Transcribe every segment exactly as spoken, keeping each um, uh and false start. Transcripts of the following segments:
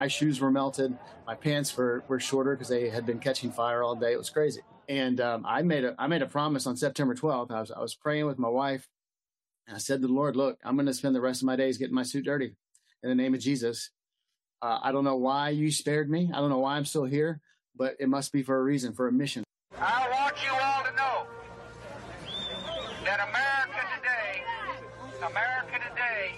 My shoes were melted. My pants were, were shorter because they had been catching fire all day. It was crazy. And um, I made a I made a promise on September twelfth. I was I was praying with my wife, and I said to the Lord, "Look, I'm going to spend the rest of my days getting my suit dirty in the name of Jesus. Uh, I don't know why you spared me. I don't know why I'm still here, but it must be for a reason, for a mission." I want you all to know that America today, America today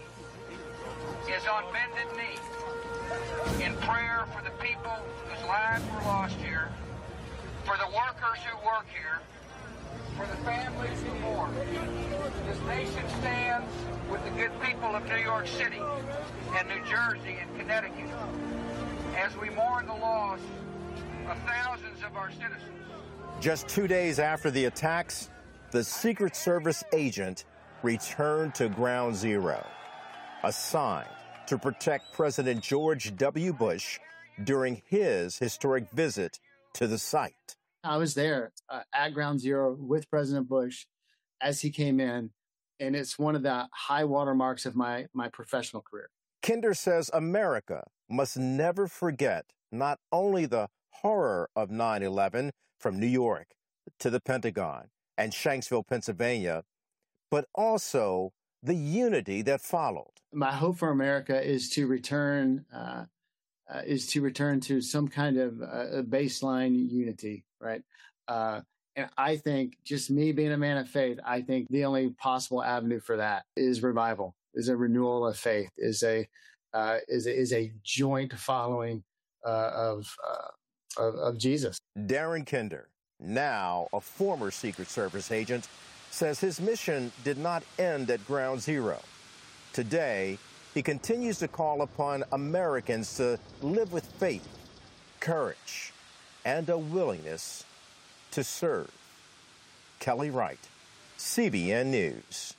is on bended knee in prayer for the people whose lives were lost here, for the workers who work here, for the families who mourn. This nation stands with the good people of New York City and New Jersey and Connecticut as we mourn the loss of thousands of our citizens. Just two days after the attacks, the Secret Service agent returned to Ground Zero, assigned to protect President George W. Bush during his historic visit to the site. I was there uh, at Ground Zero with President Bush as he came in, and it's one of the high water marks of my, my professional career. Kinder says America must never forget not only the horror of nine eleven from New York to the Pentagon and Shanksville, Pennsylvania, but also the unity that followed. My hope for America is to return uh, uh, is to return to some kind of uh, baseline unity, right? Uh, and I think, just me being a man of faith, I think the only possible avenue for that is revival, is a renewal of faith, is a uh, is a, is a joint following uh, of, uh, of of Jesus. Darren Kinder, now a former Secret Service agent, says his mission did not end at Ground Zero. Today, he continues to call upon Americans to live with faith, courage, and a willingness to serve. Kelly Wright, C B N News.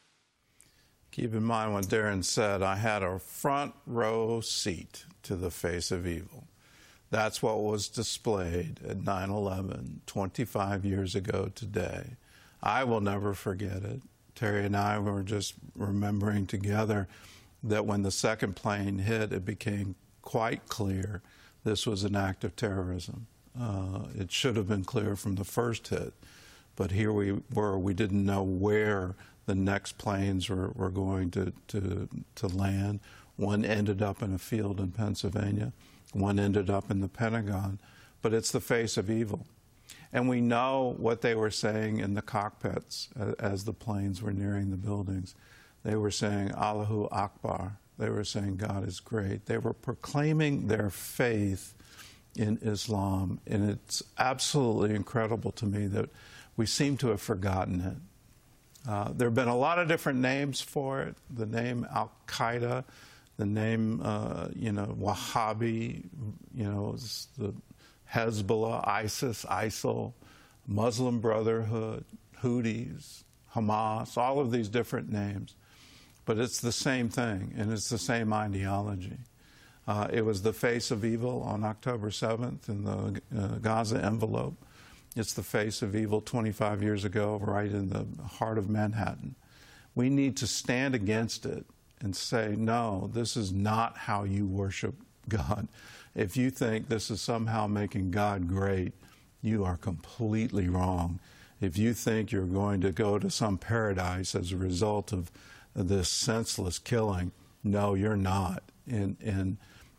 Keep in mind what Darren said, I had a front row seat to the face of evil. That's what was displayed at nine eleven, twenty-five years ago today. I will never forget it. Terry and I were just remembering together that when the second plane hit, it became quite clear this was an act of terrorism. Uh, it should have been clear from the first hit, but here we were. We didn't know where the next planes were, were going to, to, to land. One ended up in a field in Pennsylvania. One ended up in the Pentagon. But it's the face of evil. And we know what they were saying in the cockpits as the planes were nearing the buildings. They were saying, Allahu Akbar. They were saying, God is great. They were proclaiming their faith in Islam. And it's absolutely incredible to me that we seem to have forgotten it. Uh, there have been a lot of different names for it. The name Al-Qaeda, the name, uh, you know, Wahhabi, you know, the Hezbollah, ISIS, ISIL, Muslim Brotherhood, Houthis, Hamas, all of these different names. But it's the same thing, and it's the same ideology. Uh, it was the face of evil on October seventh in the uh, Gaza envelope. It's the face of evil twenty-five years ago, right in the heart of Manhattan. We need to stand against it and say, no, this is not how you worship God. If you think this is somehow making God great, you are completely wrong. If you think you're going to go to some paradise as a result of this senseless killing, no, you're not. And, and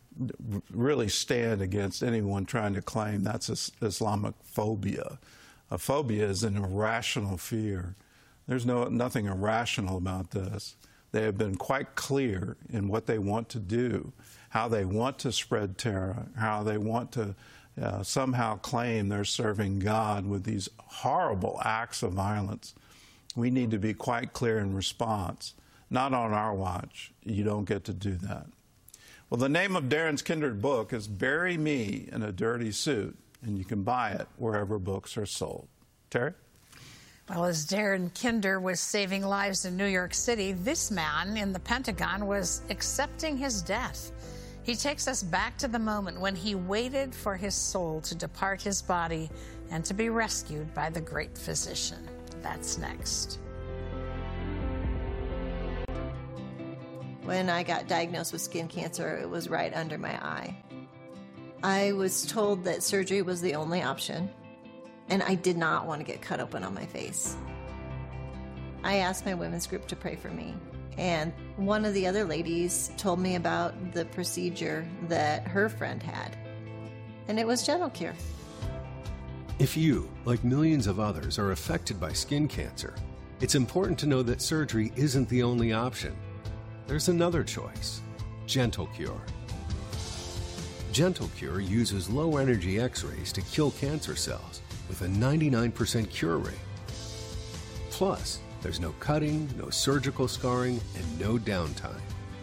really stand against anyone trying to claim that's Islamic phobia. A phobia is an irrational fear. There's no, nothing irrational about this. They have been quite clear in what they want to do, how they want to spread terror, how they want to uh, somehow claim they're serving God with these horrible acts of violence. We need to be quite clear in response. Not on our watch. You don't get to do that. Well, the name of Darren's Kinder book is Bury Me in a Dirty Suit, and you can buy it wherever books are sold. Terry? Well, as Darren Kinder was saving lives in New York City, this man in the Pentagon was accepting his death. He takes us back to the moment when he waited for his soul to depart his body and to be rescued by the great physician. That's next. When I got diagnosed with skin cancer, it was right under my eye. I was told that surgery was the only option, and I did not want to get cut open on my face. I asked my women's group to pray for me, and one of the other ladies told me about the procedure that her friend had, and it was GentleCure. If you, like millions of others, are affected by skin cancer, it's important to know that surgery isn't the only option. There's another choice, GentleCure. GentleCure uses low-energy X-rays to kill cancer cells with a ninety-nine percent cure rate. Plus, there's no cutting, no surgical scarring, and no downtime.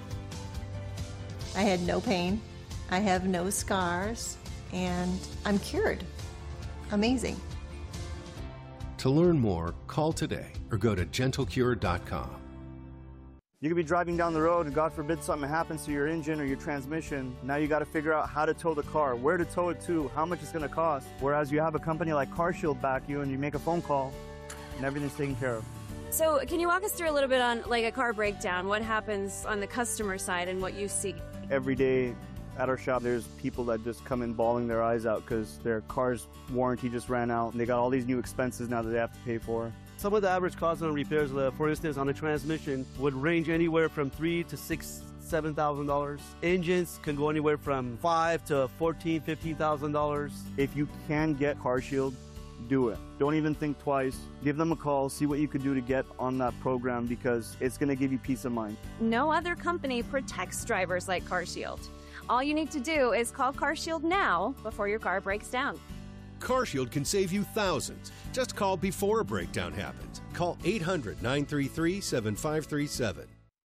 I had no pain, I have no scars, and I'm cured. Amazing. To learn more, call today or go to gentle cure dot com. You could be driving down the road and God forbid something happens to your engine or your transmission. Now you got to figure out how to tow the car, where to tow it to, how much it's going to cost. Whereas you have a company like CarShield back you and you make a phone call and everything's taken care of. So can you walk us through a little bit on like a car breakdown? What happens on the customer side and what you see? Every day at our shop, there's people that just come in bawling their eyes out because their car's warranty just ran out and they got all these new expenses now that they have to pay for. Some of the average costs on repairs, uh, for instance, on a transmission would range anywhere from three to six, seven thousand dollars. Engines can go anywhere from five to fourteen, fifteen thousand dollars. If you can get CarShield, do it. Don't even think twice. Give them a call, see what you could do to get on that program because it's going to give you peace of mind. No other company protects drivers like CarShield. All you need to do is call CarShield now before your car breaks down. CarShield can save you thousands. Just call before a breakdown happens. Call eight hundred, nine three three, seven five three seven.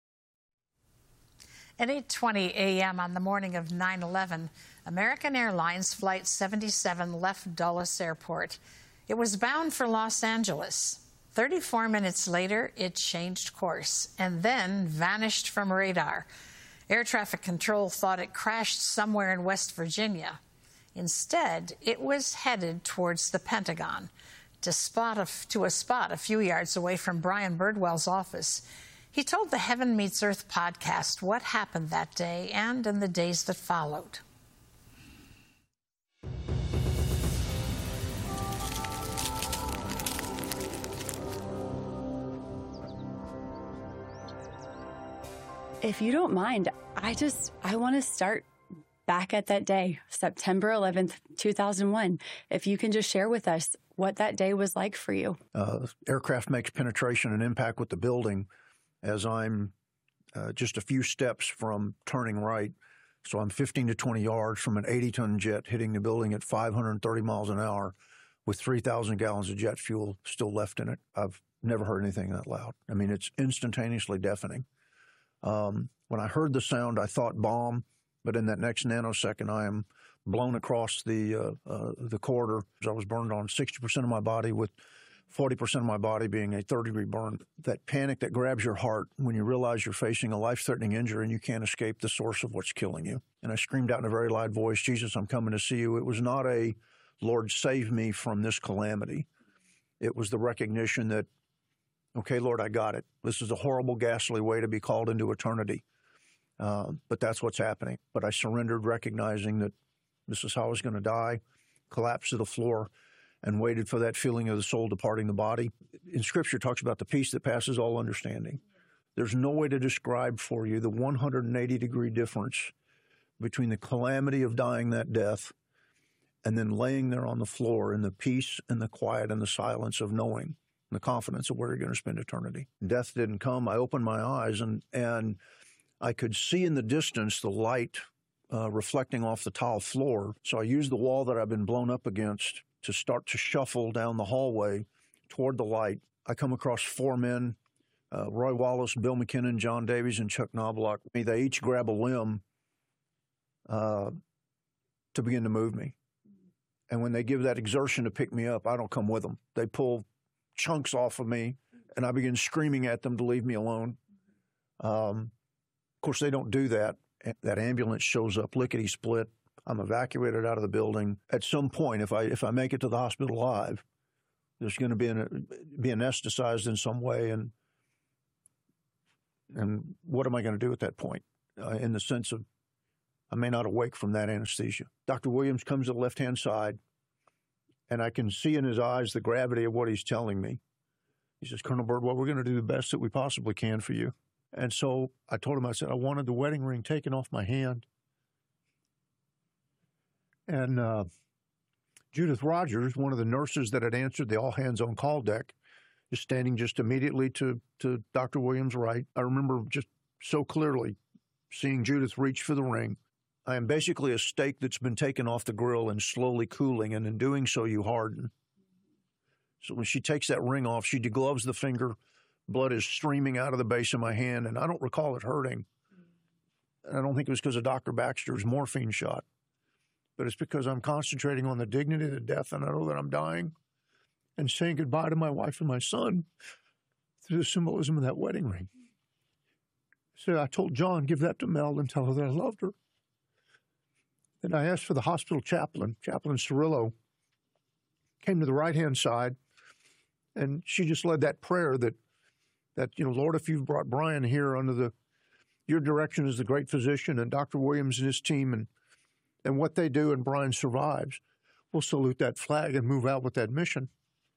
At eight twenty a m on the morning of nine eleven, American Airlines Flight seventy-seven left Dulles Airport. It was bound for Los Angeles. thirty-four minutes later, it changed course and then vanished from radar. Air traffic control thought it crashed somewhere in West Virginia. Instead, it was headed towards the Pentagon, to, spot a, to a spot a few yards away from Brian Birdwell's office. He told the Heaven Meets Earth podcast what happened that day and in the days that followed. If you don't mind, I just, I want to start back at that day, September eleventh, two thousand one. If you can just share with us what that day was like for you. Uh, aircraft makes penetration and impact with the building as I'm uh, just a few steps from turning right. So I'm fifteen to twenty yards from an eighty ton jet hitting the building at five hundred thirty miles an hour with three thousand gallons of jet fuel still left in it. I've never heard anything that loud. I mean, it's instantaneously deafening. Um, when I heard the sound, I thought bomb. But in that next nanosecond, I am blown across the uh, uh, the corridor. I was burned on sixty percent of my body, with forty percent of my body being a third-degree burn. That panic that grabs your heart when you realize you're facing a life-threatening injury and you can't escape the source of what's killing you. And I screamed out in a very loud voice, "Jesus, I'm coming to see you." It was not a, "Lord, save me from this calamity." It was the recognition that, okay, Lord, I got it. This is a horrible, ghastly way to be called into eternity. Uh, but that's what's happening. But I surrendered, recognizing that this is how I was going to die, collapsed to the floor, and waited for that feeling of the soul departing the body. In Scripture, it talks about the peace that passes all understanding. There's no way to describe for you the one hundred eighty degree difference between the calamity of dying that death and then laying there on the floor in the peace and the quiet and the silence of knowing and the confidence of where you're going to spend eternity. Death didn't come. I opened my eyes, and and I could see in the distance the light uh, reflecting off the tile floor. So I used the wall that I've been blown up against to start to shuffle down the hallway toward the light. I come across four men, uh, Roy Wallace, Bill McKinnon, John Davies, and Chuck Knobloch. They each grab a limb uh, to begin to move me. And when they give that exertion to pick me up, I don't come with them. They pull chunks off of me, and I begin screaming at them to leave me alone. Um, Of course, they don't do that. That ambulance shows up lickety-split. I'm evacuated out of the building. At some point, if I if I make it to the hospital alive, there's going to be an, be anesthetized in some way, and And what am I going to do at that point? Uh, in the sense of, I may not awake from that anesthesia. Doctor Williams comes to the left-hand side, and I can see in his eyes the gravity of what he's telling me. He says, Colonel Byrd, well, we're going to do the best that we possibly can for you. And so I told him, I said, I wanted the wedding ring taken off my hand. And uh, Judith Rogers, one of the nurses that had answered the all-hands-on-call deck, is standing just immediately to, to Doctor Williams' right. I remember just so clearly seeing Judith reach for the ring. I am basically a steak that's been taken off the grill and slowly cooling, and in doing so, you harden. So when she takes that ring off, she degloves the finger. Blood is streaming out of the base of my hand, and I don't recall it hurting. And I don't think it was because of Doctor Baxter's morphine shot, but it's because I'm concentrating on the dignity of the death, and I know that I'm dying, and saying goodbye to my wife and my son through the symbolism of that wedding ring. So I told John, give that to Mel and tell her that I loved her. Then I asked for the hospital chaplain, Chaplain Cirillo, came to the right-hand side, and she just led that prayer that, that you know, Lord, if you've brought Brian here under the your direction as the great physician, and Doctor Williams and his team, and and what they do, and Brian survives, we'll salute that flag and move out with that mission.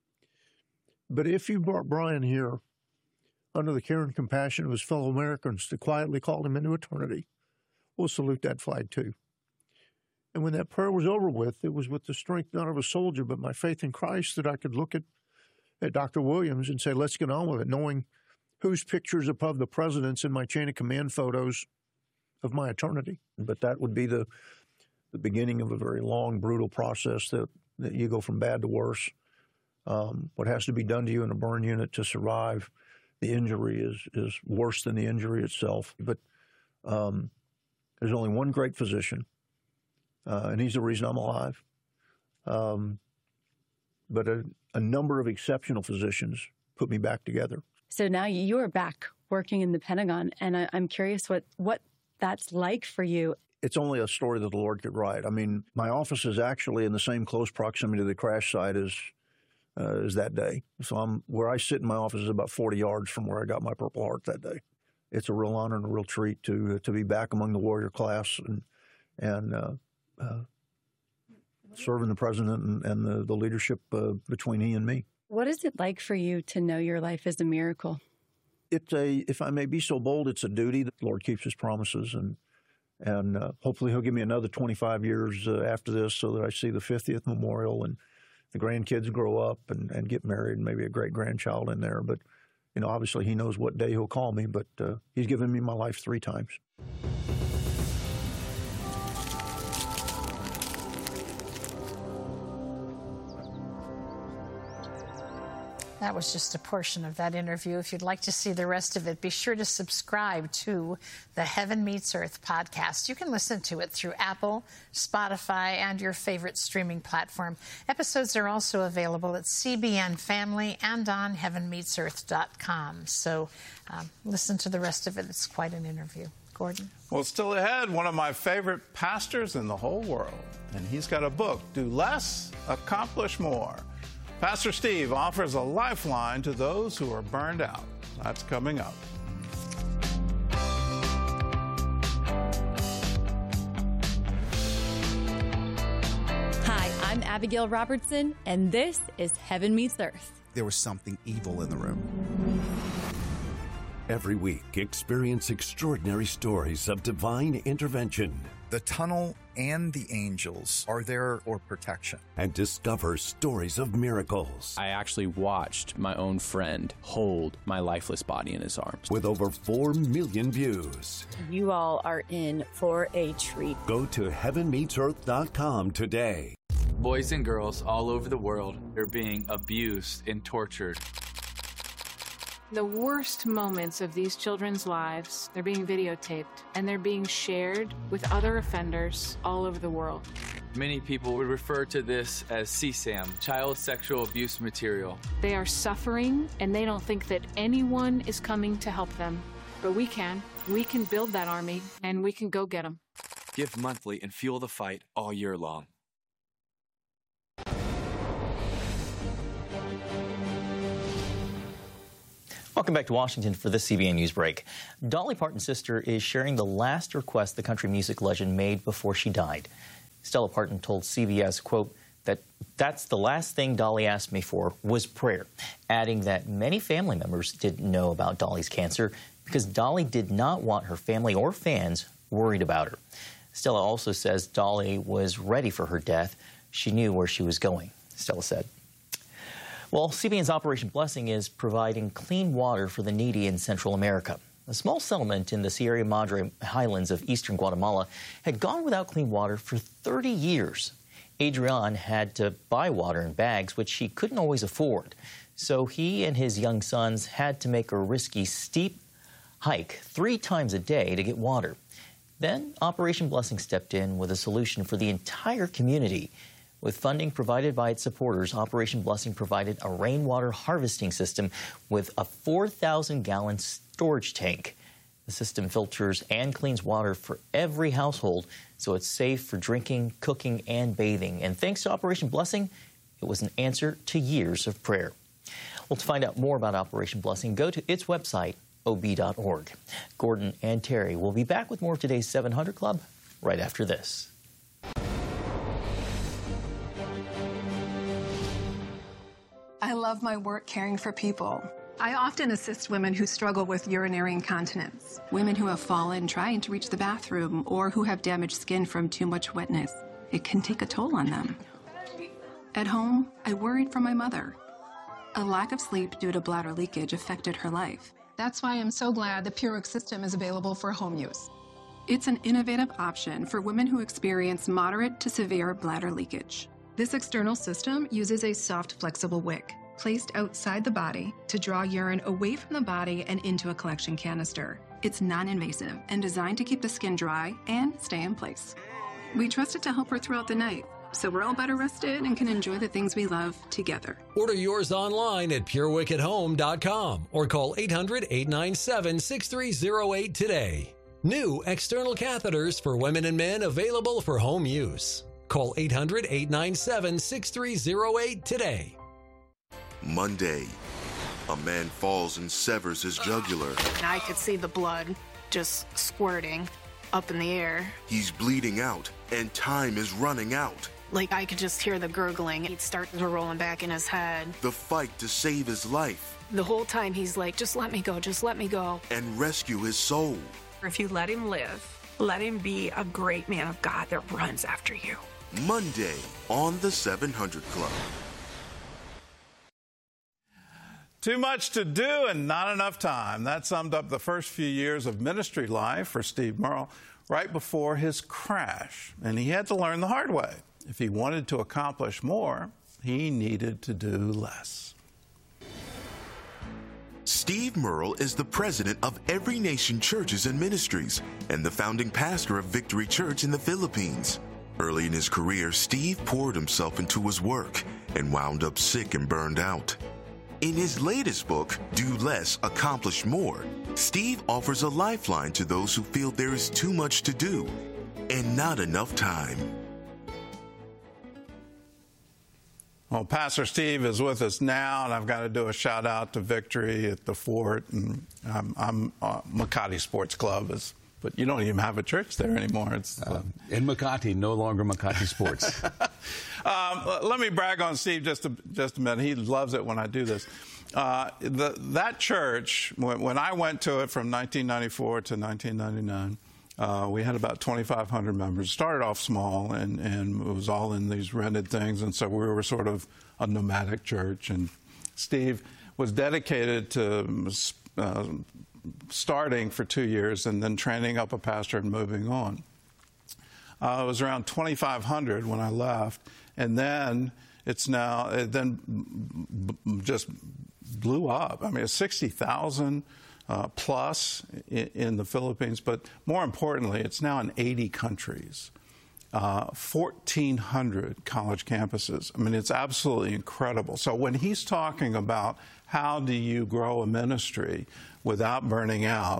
But if you brought Brian here under the care and compassion of his fellow Americans to quietly call him into eternity, we'll salute that flag too. And when that prayer was over with, it was with the strength not of a soldier, but my faith in Christ, that I could look at, at Doctor Williams and say, let's get on with it, knowing whose pictures above the president's in my chain of command photos of my eternity. But that would be the the beginning of a very long, brutal process that, that you go from bad to worse. Um, what has to be done to you in a burn unit to survive the injury is is worse than the injury itself. But um, there's only one great physician, uh, and he's the reason I'm alive. Um, but a, a number of exceptional physicians put me back together. So now you are back working in the Pentagon, and I, I'm curious what, what that's like for you. It's only a story that the Lord could write. I mean, my office is actually in the same close proximity to the crash site as uh, as that day. So I'm where I sit in my office is about forty yards from where I got my Purple Heart that day. It's a real honor and a real treat to to be back among the warrior class and and uh, uh, serving the president and, and the, the leadership uh, between he and me. What is it like for you to know your life is a miracle? It's a, if I may be so bold, it's a duty. The Lord keeps his promises, and and uh, hopefully he'll give me another twenty-five years uh, after this so that I see the fiftieth memorial and the grandkids grow up and, and get married and maybe a great-grandchild in there. But, you know, obviously he knows what day he'll call me, but uh, he's given me my life three times. That was just a portion of that interview. If you'd like to see the rest of it, be sure to subscribe to the Heaven Meets Earth podcast. You can listen to it through Apple, Spotify, and your favorite streaming platform. Episodes are also available at C B N Family and on heaven meets earth dot com. So um, listen to the rest of it. It's quite an interview. Gordon? Well, still ahead, one of my favorite pastors in the whole world. And he's got a book, Do Less, Accomplish More. Pastor Steve offers a lifeline to those who are burned out. That's coming up. Hi, I'm Abigail Robertson, and this is Heaven Meets Earth. There was something evil in the room. Every week, experience extraordinary stories of divine intervention. The tunnel and the angels are there for protection. And discover stories of miracles. I actually watched my own friend hold my lifeless body in his arms. With over four million views. You all are in for a treat. Go to heaven meets earth dot com today. Boys and girls all over the world are being abused and tortured. The worst moments of these children's lives, they're being videotaped, and they're being shared with other offenders all over the world. Many people would refer to this as C SAM, child sexual abuse material. They are suffering, and they don't think that anyone is coming to help them. But we can. We can build that army, and we can go get them. Give monthly and fuel the fight all year long. Welcome back to Washington for this C B N News break. Dolly Parton's sister is sharing the last request the country music legend made before she died. Stella Parton told C B S, quote, that that's the last thing Dolly asked me for was prayer, adding that many family members didn't know about Dolly's cancer because Dolly did not want her family or fans worried about her. Stella also says Dolly was ready for her death. She knew where she was going, Stella said. Well, C B N's Operation Blessing is providing clean water for the needy in Central America. A small settlement in the Sierra Madre highlands of eastern Guatemala had gone without clean water for thirty years. Adrian had to buy water in bags, which he couldn't always afford. So he and his young sons had to make a risky, steep hike three times a day to get water. Then Operation Blessing stepped in with a solution for the entire community. With funding provided by its supporters, Operation Blessing provided a rainwater harvesting system with a four thousand gallon storage tank. The system filters and cleans water for every household, so it's safe for drinking, cooking, and bathing. And thanks to Operation Blessing, it was an answer to years of prayer. Well, to find out more about Operation Blessing, go to its website, O B dot org. Gordon and Terry will be back with more of today's seven hundred Club right after this. I love my work caring for people. I often assist women who struggle with urinary incontinence, women who have fallen trying to reach the bathroom, or who have damaged skin from too much wetness. It can take a toll on them. At home, I worried for my mother. A lack of sleep due to bladder leakage affected her life. That's why I'm so glad the PureWick system is available for home use. It's an innovative option for women who experience moderate to severe bladder leakage. This external system uses a soft, flexible wick placed outside the body to draw urine away from the body and into a collection canister. It's non-invasive and designed to keep the skin dry and stay in place. We trust it to help her throughout the night, so we're all better rested and can enjoy the things we love together. Order yours online at pure wick at home dot com or call eight hundred, eight nine seven, six three zero eight today. New external catheters for women and men available for home use. Call eight hundred, eight nine seven, six three zero eight today. Monday, a man falls and severs his jugular. I could see the blood just squirting up in the air. He's bleeding out, and time is running out. Like, I could just hear the gurgling. He'd start to rolling back in his head. The fight to save his life. The whole time he's like, just let me go, just let me go. And rescue his soul. If you let him live, let him be a great man of God that runs after you. Monday on the seven hundred Club. Too much to do and not enough time. That summed up the first few years of ministry life for Steve Murrell right before his crash. And he had to learn the hard way. If he wanted to accomplish more, he needed to do less. Steve Murrell is the president of Every Nation Churches and Ministries and the founding pastor of Victory Church in the Philippines. Early in his career, Steve poured himself into his work and wound up sick and burned out. In his latest book, Do Less, Accomplish More, Steve offers a lifeline to those who feel there is too much to do and not enough time. Well, Pastor Steve is with us now, and I've got to do a shout out to Victory at the Fort, and I'm, I'm uh, Makati Sports Club is. But you don't even have a church there anymore. It's uh, in Makati, no longer Makati Sports. um, let me brag on Steve just a, just a minute. He loves it when I do this. Uh, the, that church, when, when I went to it from nineteen ninety-four to nineteen ninety-nine, uh, we had about twenty-five hundred members. It started off small, and, and it was all in these rented things, and so we were sort of a nomadic church. And Steve was dedicated to uh, starting for two years and then training up a pastor and moving on. Uh, it was around twenty-five hundred when I left, and then it's now, it then b- b- just blew up. I mean, it's sixty thousand uh, plus in, in the Philippines, but more importantly, it's now in eighty countries. Uh, fourteen hundred college campuses. I mean, it's absolutely incredible. So when he's talking about how do you grow a ministry without burning out,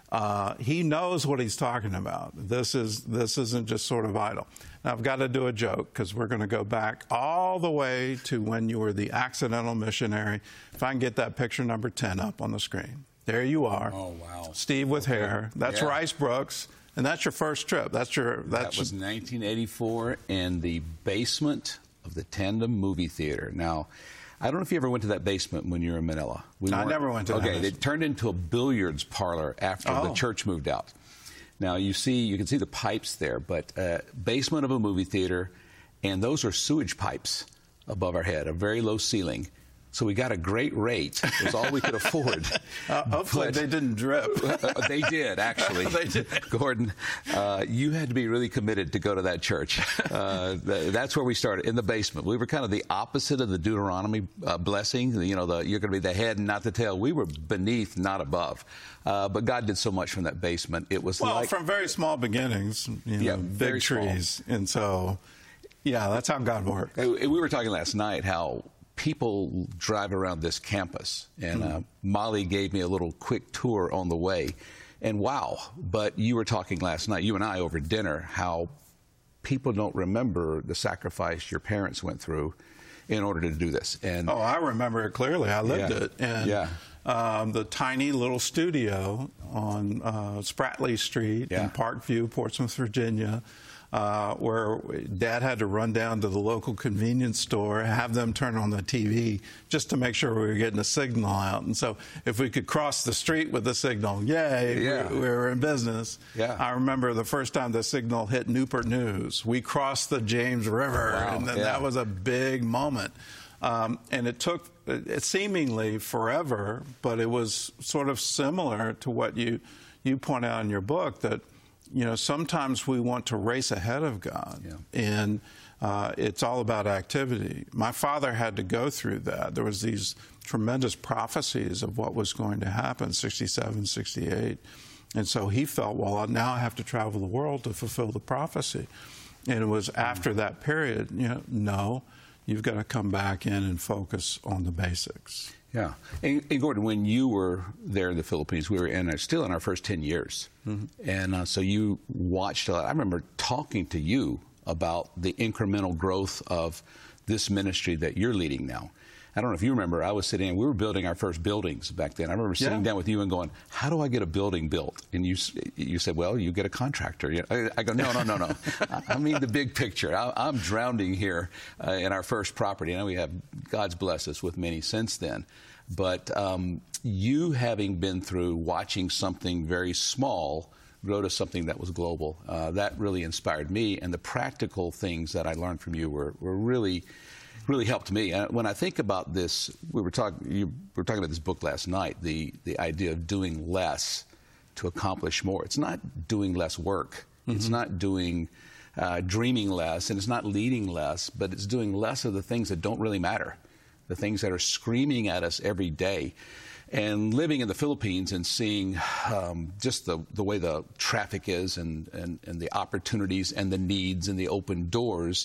Uh, he knows what he's talking about. This is this isn't just sort of idle. Now, I've got to do a joke because we're going to go back all the way to when you were the accidental missionary. If I can get that picture number ten up on the screen. There you are. Oh, wow. Steve with Okay. hair. That's Yeah. Rice Brooks. And that's your first trip. That's your. That's That was nineteen eighty-four in the basement of the Tandem Movie Theater. Now, I don't know if you ever went to that basement when you were in Manila. We I weren't- never went to that Okay, basement. it turned into a billiards parlor after the Oh. church moved out. Now, you see, you can see the pipes there, but uh, basement of a movie theater, and those are sewage pipes above our head, a very low ceiling. So we got a great rate. It was all we could afford. Uh, hopefully But- they didn't drip. Uh, they did, actually. They did. Gordon, uh, you had to be really committed to go to that church. Uh, th- that's where we started, in the basement. We were kind of the opposite of the Deuteronomy uh, blessing. You know, the, you're going to be the head and not the tail. We were beneath, not above. Uh, but God did so much from that basement. It was Well, like... from very small beginnings, you know, Yeah, big very small. trees. And so, yeah, that's how God works. Uh, We were talking last night how people drive around this campus, and uh, Molly gave me a little quick tour on the way, and wow. But you were talking last night, you and I over dinner, how people don't remember the sacrifice your parents went through in order to do this. And Oh, I remember it clearly. I lived Yeah. it. And Yeah. um, the tiny little studio on uh, Spratley Street Yeah. in Parkview, Portsmouth, Virginia, uh, where Dad had to run down to the local convenience store, have them turn on the T V just to make sure we were getting a signal out. And so if we could cross the street with the signal, yay, Yeah. we, we were in business. Yeah. I remember the first time the signal hit Newport News. We crossed the James River, Wow. and then Yeah. that was a big moment. Um, and it took it seemingly forever, but it was sort of similar to what you you point out in your book, that you know sometimes we want to race ahead of God, and uh, it's all about activity. My father had to go through that. There was these tremendous prophecies of what was going to happen, sixty-seven, sixty-eight, and so he felt, well, now I have to travel the world to fulfill the prophecy. And it was after that period, you know, no. You've got to come back in and focus on the basics. Yeah. And, and Gordon, when you were there in the Philippines, we were in our, still in our first ten years. Mm-hmm. And uh, so you watched a lot. I remember talking to you about the incremental growth of this ministry that you're leading now. I don't know if you remember, I was sitting, we were building our first buildings back then. I remember sitting Yeah. down with you and going, how do I get a building built? And you s- you said, well, you get a contractor. You know, I, I go, no, no, no, no. I, I mean the big picture. I, I'm drowning here uh, in our first property. I know we have, God's blessed us with many since then. But um, you having been through watching something very small grow to something that was global, uh, that really inspired me. And the practical things that I learned from you were, were really... really helped me. Uh, when I think about this, we were talking. You were talking about this book last night. The the idea of doing less to accomplish more. It's not doing less work. Mm-hmm. It's not doing uh, dreaming less, and it's not leading less. But it's doing less of the things that don't really matter, the things that are screaming at us every day. And living in the Philippines and seeing um, just the, the way the traffic is, and, and, and the opportunities and the needs and the open doors.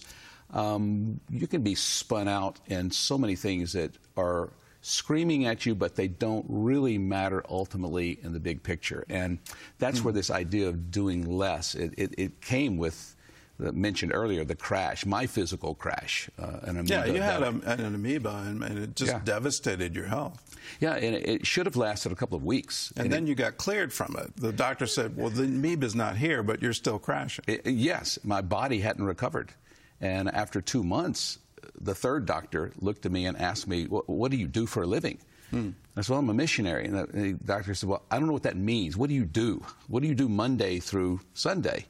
Um, you can be spun out in so many things that are screaming at you, but they don't really matter ultimately in the big picture. And that's mm-hmm. where this idea of doing less, it, it, it came with, the, mentioned earlier, the crash, my physical crash. Uh, an amoeba yeah, you had that, a, an amoeba, and, and it just Yeah. devastated your health. Yeah, and it, it should have lasted a couple of weeks. And, and then it, you got cleared from it. The doctor said, well, the amoeba's not here, but you're still crashing. It, yes, my body hadn't recovered. And after two months, the third doctor looked at me and asked me, what, what do you do for a living? Hmm. I said, well, I'm a missionary. And the, the doctor said, well, I don't know what that means. What do you do? What do you do Monday through Sunday?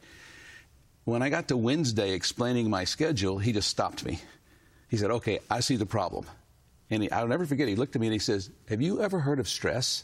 When I got to Wednesday explaining my schedule, he just stopped me. He said, okay, I see the problem. And he, I'll never forget, he looked at me and he says, have you ever heard of stress?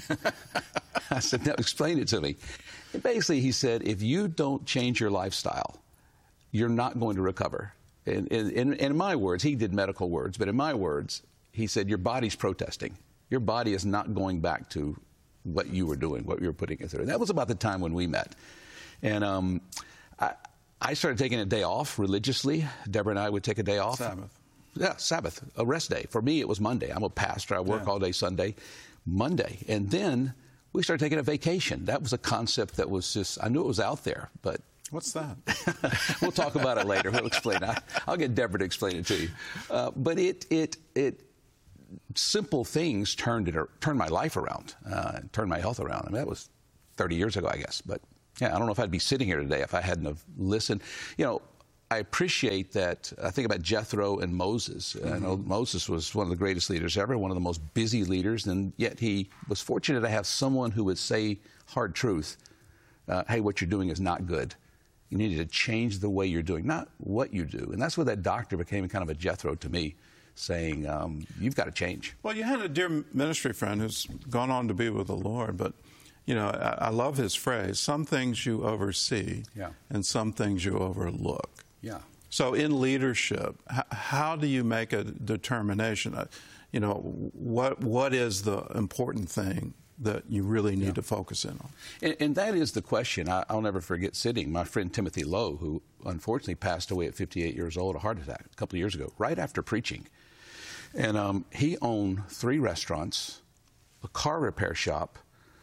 I said, no, explain it to me. And basically, he said, if you don't change your lifestyle, you're not going to recover. In, in, in my words, he did medical words, but in my words, he said, your body's protesting. Your body is not going back to what you were doing, what you were putting it through. And that was about the time when we met. And um, I, I started taking a day off religiously. Deborah and I would take a day off. Sabbath. Yeah, Sabbath, a rest day. For me, it was Monday. I'm a pastor. I work Yeah. all day Sunday. Monday. And then we started taking a vacation. That was a concept that was just, I knew it was out there, but. What's that? We'll talk about it later. We'll explain it. I'll get Deborah to explain it to you. Uh, but it, it, it, simple things turned it, turned my life around, uh, turned my health around. I mean, that was thirty years ago, I guess. But yeah, I don't know if I'd be sitting here today if I hadn't have listened. You know, I appreciate that. I think about Jethro and Moses. Mm-hmm. I know Moses was one of the greatest leaders ever, one of the most busy leaders, and yet he was fortunate to have someone who would say hard truth. Uh, hey, what you're doing is not good. You needed to change the way you're doing, not what you do. And that's where that doctor became kind of a Jethro to me, saying, um, you've got to change. Well, you had a dear ministry friend who's gone on to be with the Lord, but, you know, I, I love his phrase, some things you oversee yeah. and some things you overlook. Yeah. So in leadership, h- how do you make a determination? Uh, you know, what what is the important thing that you really need yeah. to focus in on? And, and that is the question. I, I'll never forget sitting, my friend Timothy Lowe, who unfortunately passed away at fifty-eight years old, a heart attack, a couple of years ago, right after preaching. And um, he owned three restaurants, a car repair shop,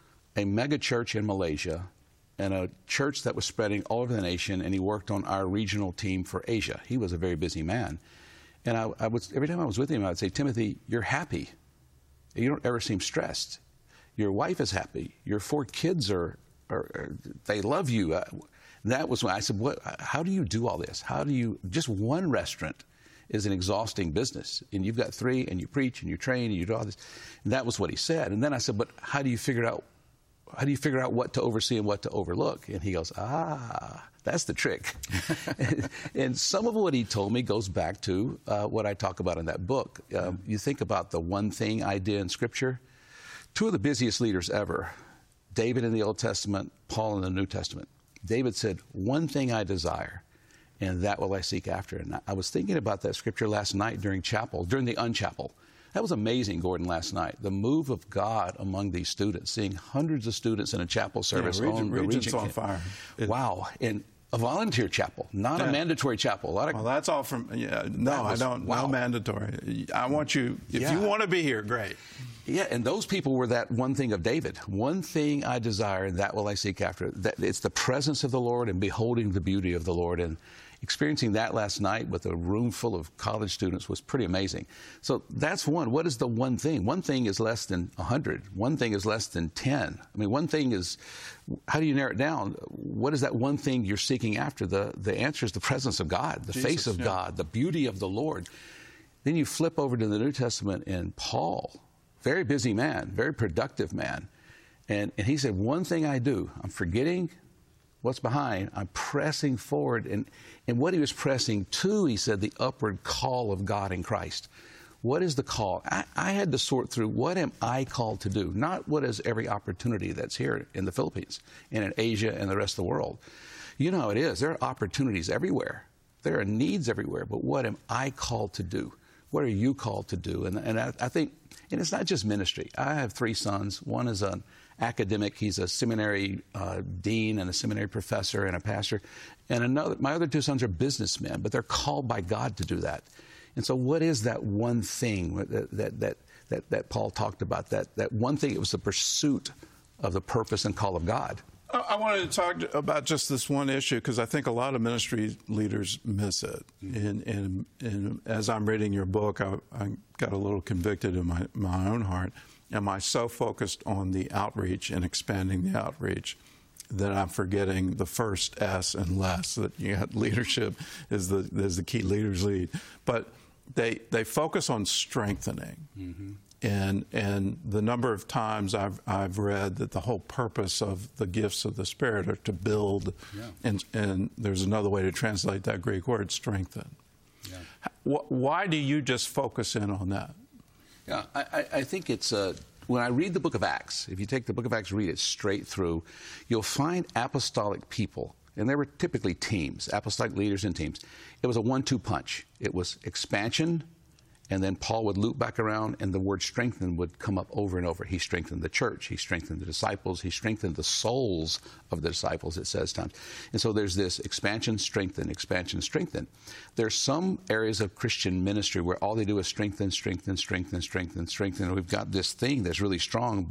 a mega church in Malaysia, and a church that was spreading all over the nation, and he worked on our regional team for Asia. He was a very busy man. And I, I was, every time I was with him, I would say, Timothy, you're happy. You don't ever seem stressed. Your wife is happy. Your four kids are, are, are they love you. Uh, that was when I said, "What? How do you do all this? How do you, just one restaurant is an exhausting business. And you've got three, and you preach, and you train, and you do all this." And that was what he said. And then I said, but how do you figure out, how do you figure out what to oversee and what to overlook? And he goes, ah, that's the trick. and, and some of what he told me goes back to uh, what I talk about in that book. Um, you think about the one thing idea in Scripture. Two of the busiest leaders ever, David in the Old Testament, Paul in the New Testament. David said, one thing I desire, and that will I seek after. And I was thinking about that scripture last night during chapel, during the unchapel. That was amazing, Gordon, last night. The move of God among these students, seeing hundreds of students in a chapel service. Yeah, region, on the Regent's region on fire. It, wow. And a volunteer chapel, not yeah. a mandatory chapel. A lot of, well, that's all from, yeah, no, was, I don't, wow. no mandatory. I want you, if yeah. you want to be here, great. Yeah, and those people were that one thing of David. One thing I desire, and that will I seek after. That, it's the presence of the Lord and beholding the beauty of the Lord. And experiencing that last night with a room full of college students was pretty amazing. So that's one. What is the one thing? One thing is less than one hundred. One thing is less than ten. I mean, one thing is, how do you narrow it down? What is that one thing you're seeking after? The, the answer is the presence of God, the Jesus, face of yeah. God, the beauty of the Lord. Then you flip over to the New Testament and Paul, very busy man, very productive man. And, and he said, one thing I do, I'm forgetting what's behind, I'm pressing forward. And, and what he was pressing to, he said, the upward call of God in Christ. What is the call? I, I had to sort through, what am I called to do? Not what is every opportunity that's here in the Philippines and in Asia and the rest of the world. You know how it is. There are opportunities everywhere. There are needs everywhere. But what am I called to do? What are you called to do? And, and I, I think, and it's not just ministry. I have three sons. One is an academic. He's a seminary uh, dean and a seminary professor and a pastor. And another, my other two sons are businessmen, but they're called by God to do that. And so what is that one thing that, that, that, that, that Paul talked about? That, that one thing, it was the pursuit of the purpose and call of God. I wanted to talk about just this one issue because I think a lot of ministry leaders miss it. And, and, and as I'm reading your book, I, I got a little convicted in my, my own heart. Am I so focused on the outreach and expanding the outreach that I'm forgetting the first S and less, that you got leadership is the, is the key, leaders lead. But they, they focus on strengthening. Mm-hmm. And and the number of times I've I've read that the whole purpose of the gifts of the Spirit are to build, yeah. and and there's another way to translate that Greek word, strengthen. Yeah. Why do you just focus in on that? Yeah, I, I think it's uh, when I read the book of Acts, if you take the book of Acts, read it straight through, you'll find apostolic people, and there were typically teams, apostolic leaders and teams. It was a one two punch. It was expansion. And then Paul would loop back around, and the word strengthen would come up over and over. He strengthened the church. He strengthened the disciples. He strengthened the souls of the disciples, it says times. And so there's this expansion, strengthen, expansion, strengthen. There's some areas of Christian ministry where all they do is strengthen, strengthen, strengthen, strengthen, strengthen. And we've got this thing that's really strong, but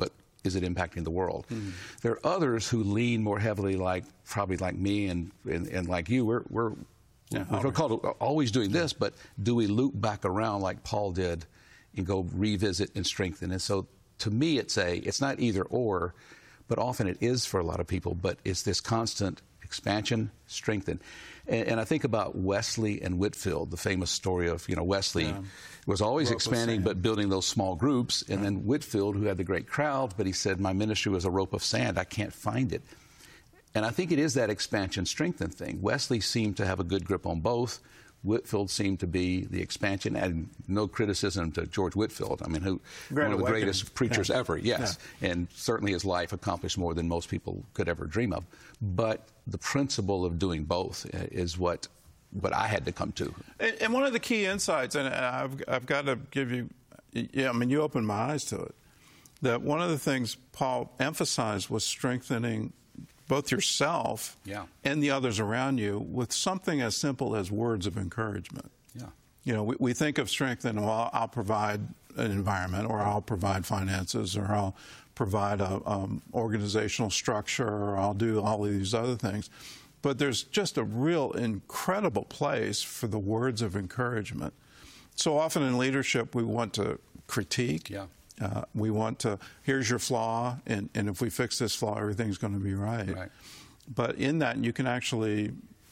is it impacting the world? Mm. There are others who lean more heavily, like probably like me and and, and like you. We're we're Yeah, we're called always doing this, but do we loop back around like Paul did and go revisit and strengthen? And so to me, it's a it's not either or, but often it is for a lot of people. But it's this constant expansion, strengthen. And, and I think about Wesley and Whitefield, the famous story of, you know, Wesley Yeah. was always Rope of expanding, sand. but building those small groups. And then Whitefield, who had the great crowd, but he said, my ministry was a rope of sand. I can't find it. And I think it is that expansion, strengthen thing. Wesley seemed to have a good grip on both. Whitefield seemed to be the expansion, and no criticism to George Whitefield. I mean, who Great one of the awakening. greatest preachers Yeah. ever, yes. Yeah. And certainly his life accomplished more than most people could ever dream of. But the principle of doing both is what what I had to come to. And, and one of the key insights, and I've, I've got to give you, yeah, I mean, you opened my eyes to it, that one of the things Paul emphasized was strengthening both yourself Yeah. and the others around you with something as simple as words of encouragement. Yeah. You know, we, we think of strengthening, well, I'll provide an environment, or I'll provide finances, or I'll provide a um, organizational structure, or I'll do all of these other things. But there's just a real incredible place for the words of encouragement. So often in leadership, we want to critique. Yeah. Uh, we want to, here's your flaw, and, and if we fix this flaw, everything's going to be right. Right. But in that, you can actually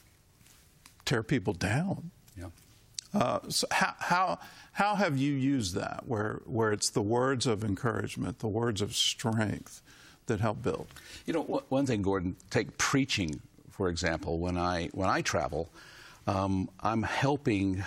tear people down. Yeah. Uh, so how, how, how have you used that, where, where it's the words of encouragement, the words of strength that help build? You know, one- one thing, Gordon, take preaching, for example. When I, when I travel, um, I'm helping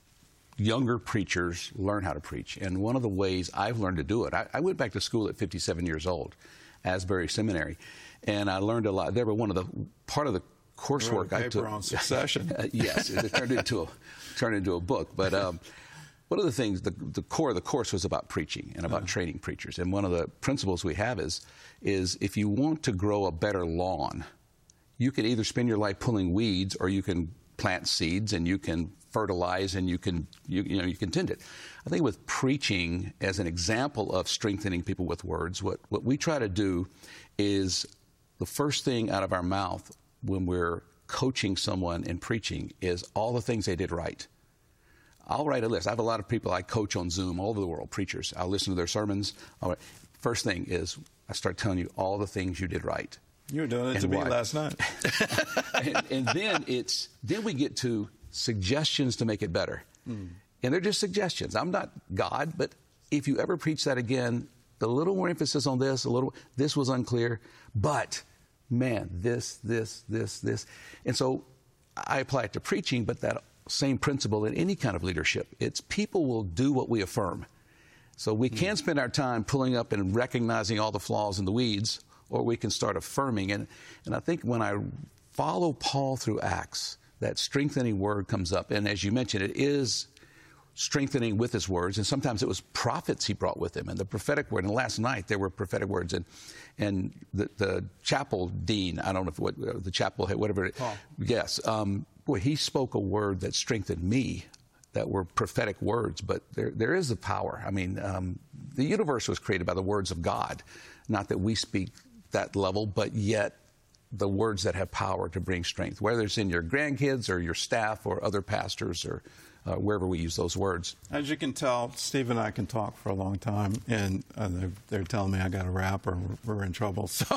younger preachers learn how to preach. And one of the ways I've learned to do it, I, I went back to school at fifty-seven years old, Asbury Seminary, and I learned a lot there. But one of the, part of the coursework I took. Paper on succession. Yes, it turned into a, turned into a book. But um, one of the things, the, the core of the course was about preaching and about training preachers. And one of the principles we have is, is if you want to grow a better lawn, you can either spend your life pulling weeds, or you can plant seeds and you can fertilize and you can you, you know you can tend it. I think with preaching as an example of strengthening people with words, what what we try to do is the first thing out of our mouth when we're coaching someone in preaching is all the things they did right. I'll write a list. I have a lot of people I coach on Zoom all over the world, preachers. I'll listen to their sermons. I'll write. First thing is I start telling you all the things you did right. You were doing it And to me why. last night. and, and then it's then we get to suggestions to make it better. Mm. And they're just suggestions. I'm not God, but if you ever preach that again, a little more emphasis on this, a little, this was unclear, but man, this, this, this, this. And so I apply it to preaching, but that same principle in any kind of leadership. It's people will do what we affirm. So we Mm. can spend our time pulling up and recognizing all the flaws in the weeds, or we can start affirming. And, and I think when I follow Paul through Acts, that strengthening word comes up. And as you mentioned, it is strengthening with his words. And sometimes it was prophets he brought with him, and the prophetic word. And last night there were prophetic words. And and the, the chapel dean, I don't know if what the chapel head, whatever. It, Paul. Yes. Um, boy, he spoke a word that strengthened me, that were prophetic words. But there there is a power. I mean, um, the universe was created by the words of God. Not that we speak that level, but yet the words that have power to bring strength, whether it's in your grandkids or your staff or other pastors or uh, wherever we use those words. As you can tell, Steve and I can talk for a long time, and uh, they're, they're telling me I got to wrap or we're, we're in trouble. So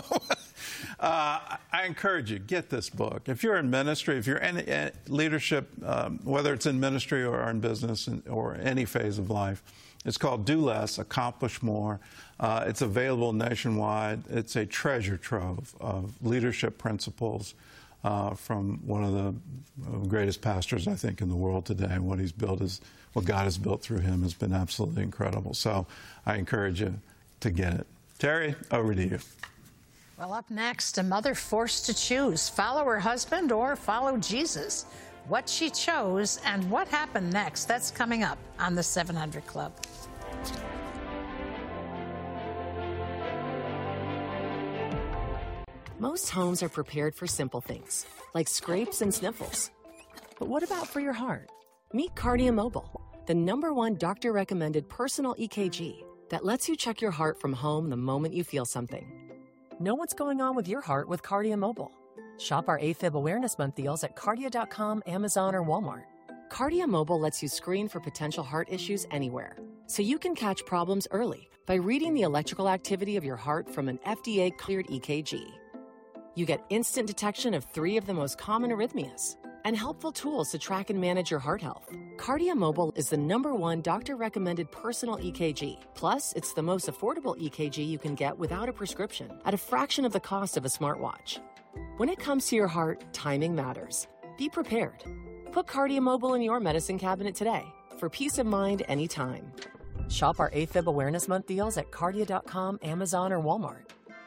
uh, I encourage you, get this book. If you're in ministry, if you're in uh, leadership, um, whether it's in ministry or in business or any phase of life, it's called Do Less, Accomplish More. Uh, it's available nationwide. It's a treasure trove of leadership principles uh, from one of the greatest pastors, I think, in the world today. And what he's built is, what God has built through him has been absolutely incredible. So I encourage you to get it. Terry, over to you. Well, up next, a mother forced to choose, follow her husband or follow Jesus. What she chose and what happened next, that's coming up on the seven hundred Club. Most homes are prepared for simple things, like scrapes and sniffles. But what about for your heart? Meet Cardia Mobile, the number one doctor-recommended personal E K G. that lets you check your heart from home the moment you feel something. Know what's going on with your heart with Kardia Mobile. Shop our AFib Awareness Month deals at Kardia dot com, Amazon, or Walmart. Kardia Mobile lets you screen for potential heart issues anywhere, so you can catch problems early by reading the electrical activity of your heart from an F D A-cleared E K G. You get instant detection of three of the most common arrhythmias and helpful tools to track and manage your heart health. Kardia Mobile is the number one doctor-recommended personal E K G. Plus, it's the most affordable E K G you can get without a prescription at a fraction of the cost of a smartwatch. When it comes to your heart, timing matters. Be prepared. Put Kardia Mobile in your medicine cabinet today for peace of mind anytime. Shop our AFib Awareness Month deals at Kardia dot com, Amazon, or Walmart.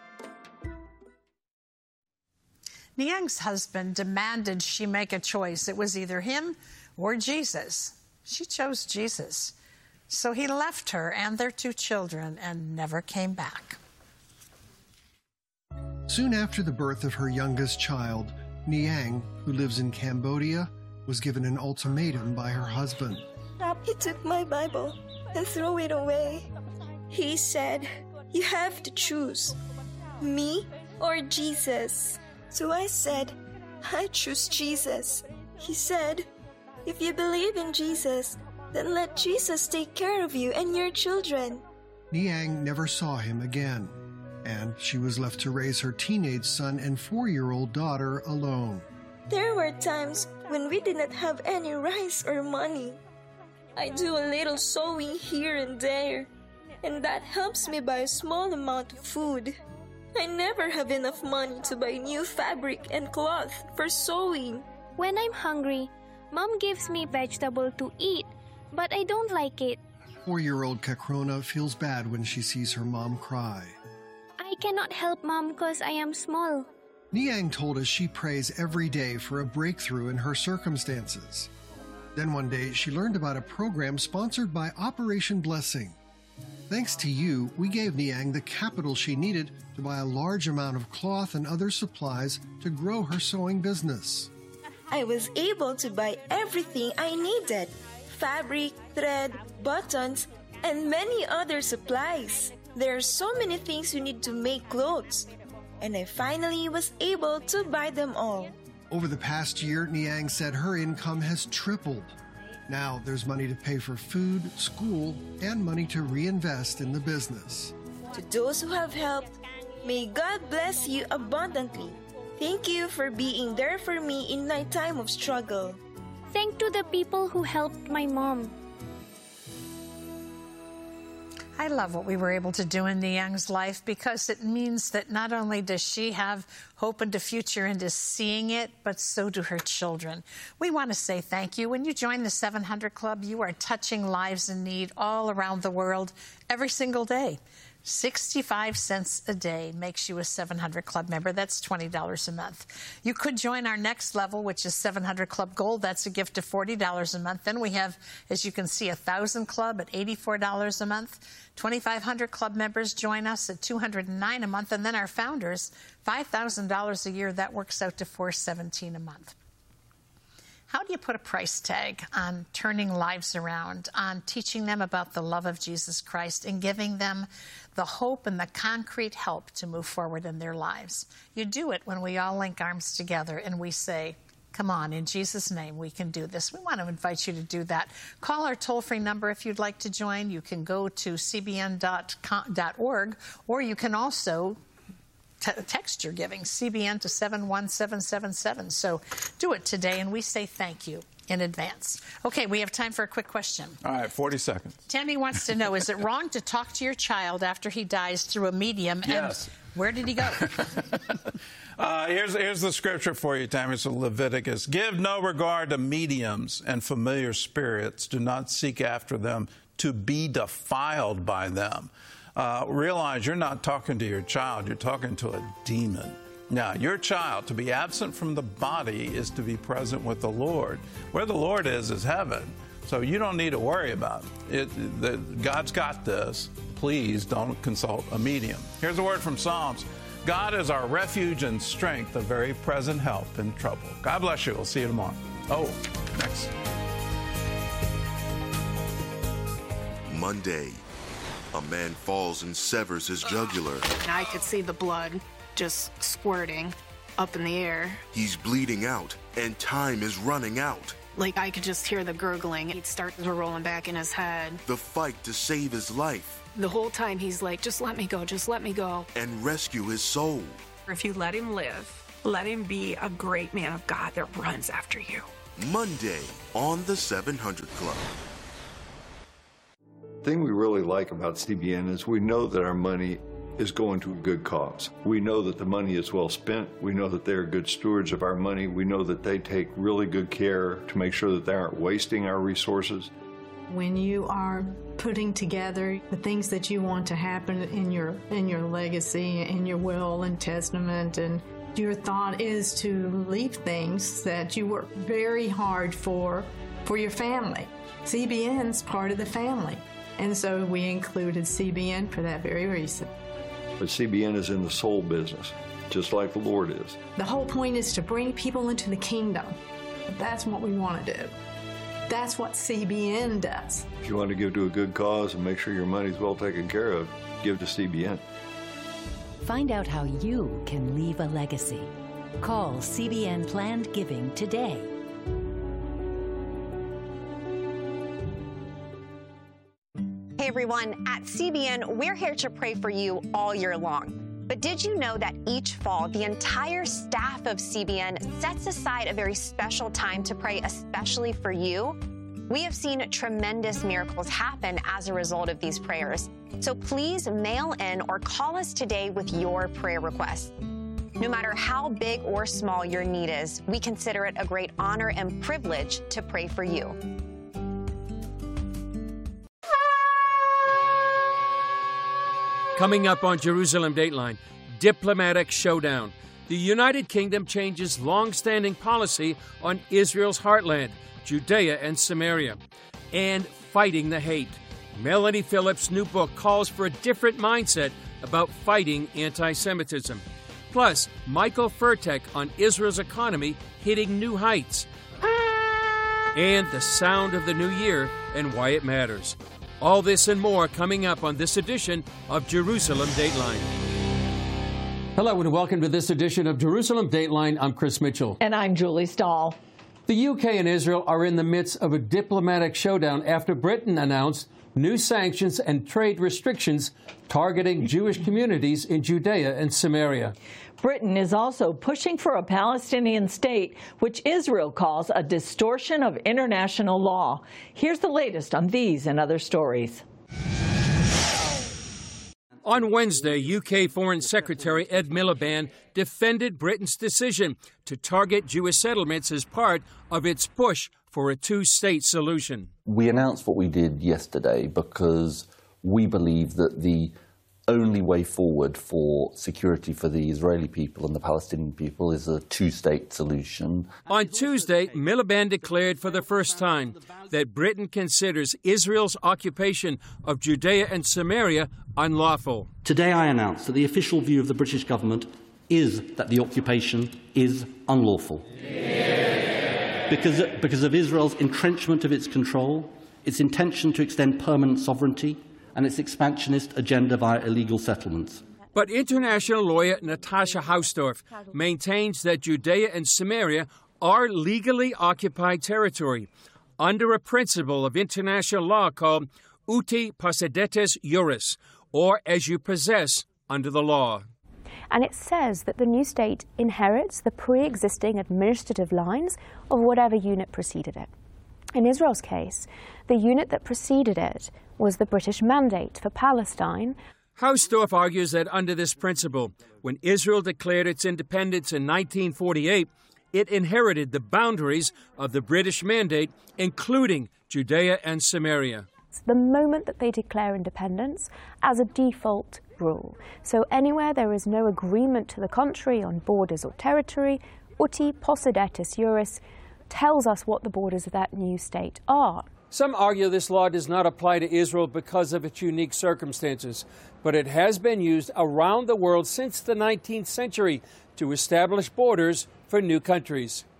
Niang's husband demanded she make a choice. It was either him or Jesus. She chose Jesus. So he left her and their two children and never came back. Soon after the birth of her youngest child, Niang, who lives in Cambodia, was given an ultimatum by her husband. He took my Bible and threw it away. He said, "You have to choose, me or Jesus." So I said, "I choose Jesus." He said, "If you believe in Jesus, then let Jesus take care of you and your children." Niang never saw him again, and she was left to raise her teenage son and four-year-old daughter alone. There were times when we did not have any rice or money. I do a little sewing here and there, and that helps me buy a small amount of food. I never have enough money to buy new fabric and cloth for sewing. When I'm hungry, Mom gives me vegetable to eat, but I don't like it. Four-year-old Kakrona feels bad when she sees her mom cry. I cannot help Mom because I am small. Niang told us she prays every day for a breakthrough in her circumstances. Then one day, she learned about a program sponsored by Operation Blessing. Thanks to you, we gave Niang the capital she needed to buy a large amount of cloth and other supplies to grow her sewing business. I was able to buy everything I needed: fabric, thread, buttons, and many other supplies. There are so many things you need to make clothes, and I finally was able to buy them all. Over the past year, Niang said her income has tripled. Now there's money to pay for food, school, and money to reinvest in the business. To those who have helped, may God bless you abundantly. Thank you for being there for me in my time of struggle. Thank to the people who helped my mom. I love what we were able to do in Niang's life because it means that not only does she have hope into future and is seeing it, but so do her children. We want to say thank you. When you join the seven hundred Club, you are touching lives in need all around the world every single day. sixty-five cents a day makes you a seven hundred Club member. That's twenty dollars a month. You could join our next level, which is seven hundred Club Gold. That's a gift of forty dollars a month. Then we have, as you can see, one thousand Club at eighty-four dollars a month. twenty-five hundred Club members join us at two hundred nine dollars a month. And then our founders, five thousand dollars a year. That works out to four hundred seventeen dollars a month. How do you put a price tag on turning lives around, on teaching them about the love of Jesus Christ and giving them the hope and the concrete help to move forward in their lives? You do it when we all link arms together and we say, come on, in Jesus' name, we can do this. We want to invite you to do that. Call our toll-free number if you'd like to join. You can go to c b n dot org, or you can also text your giving, C B N, to seven one seven seven seven. So do it today, and we say thank you in advance. Okay, we have time for a quick question. All right, forty seconds. Tammy wants to know, is it wrong to talk to your child after he dies through a medium? Yes. And where did he go? uh, here's, here's the scripture for you, Tammy. It's Leviticus. Give no regard to mediums and familiar spirits. Do not seek after them to be defiled by them. Uh, realize you're not talking to your child, you're talking to a demon. Now, your child, to be absent from the body is to be present with the Lord. Where the Lord is, is heaven. So you don't need to worry about it. it the, God's got this. Please don't consult a medium. Here's a word from Psalms. God is our refuge and strength, a very present help in trouble. God bless you. We'll see you tomorrow. Oh, next. Monday. A man falls and severs his jugular. And I could see the blood just squirting up in the air. He's bleeding out, and time is running out. Like, I could just hear the gurgling. He'd start rolling back in his head. The fight to save his life. The whole time he's like, just let me go, just let me go. And rescue his soul. If you let him live, let him be a great man of God that runs after you. Monday on the seven hundred Club. The thing we really like about C B N is we know that our money is going to a good cause. We know that the money is well spent. We know that they're good stewards of our money. We know that they take really good care to make sure that they aren't wasting our resources. When you are putting together the things that you want to happen in your in your legacy, in your will and testament, and your thought is to leave things that you work very hard for, for your family. C B N's part of the family. And so we included C B N for that very reason. But C B N is in the soul business, just like the Lord is. The whole point is to bring people into the kingdom. That's what we want to do. That's what C B N does. If you want to give to a good cause and make sure your money's well taken care of, give to C B N. Find out how you can leave a legacy. Call C B N Planned Giving today. Hey everyone, at C B N, we're here to pray for you all year long. But did you know that each fall, the entire staff of C B N sets aside a very special time to pray especially for you? We have seen tremendous miracles happen as a result of these prayers. So please mail in or call us today with your prayer requests. No matter how big or small your need is, we consider it a great honor and privilege to pray for you. Coming up on Jerusalem Dateline, diplomatic showdown. The United Kingdom changes long-standing policy on Israel's heartland, Judea and Samaria, and fighting the hate. Melanie Phillips' new book calls for a different mindset about fighting anti-Semitism. Plus, Michael Furtek on Israel's economy hitting new heights. And the sound of the new year and why it matters. All this and more coming up on this edition of Jerusalem Dateline. Hello and welcome to this edition of Jerusalem Dateline. I'm Chris Mitchell. And I'm Julie Stahl. The U K and Israel are in the midst of a diplomatic showdown after Britain announced new sanctions and trade restrictions targeting Jewish communities in Judea and Samaria. Britain is also pushing for a Palestinian state, which Israel calls a distortion of international law. Here's the latest on these and other stories. On Wednesday, U K Foreign Secretary Ed Miliband defended Britain's decision to target Jewish settlements as part of its push for a two-state solution. We announced what we did yesterday because we believe that the only way forward for security for the Israeli people and the Palestinian people is a two-state solution. On Tuesday, Miliband declared for the first time that Britain considers Israel's occupation of Judea and Samaria unlawful. Today I announce that the official view of the British government is that the occupation is unlawful. Yeah. Because, because of Israel's entrenchment of its control, its intention to extend permanent sovereignty, and its expansionist agenda via illegal settlements. But international lawyer Natasha Hausdorff maintains that Judea and Samaria are legally occupied territory under a principle of international law called uti possidetis juris, or as you possess under the law. And it says that the new state inherits the pre-existing administrative lines of whatever unit preceded it. In Israel's case, the unit that preceded it was the British Mandate for Palestine. Hausdorff argues that under this principle, when Israel declared its independence in nineteen forty-eight, it inherited the boundaries of the British Mandate, including Judea and Samaria. The moment that they declare independence as a default rule. So anywhere there is no agreement to the contrary on borders or territory, uti possidetis juris tells us what the borders of that new state are. Some argue this law does not apply to Israel because of its unique circumstances, but it has been used around the world since the nineteenth century to establish borders for new countries.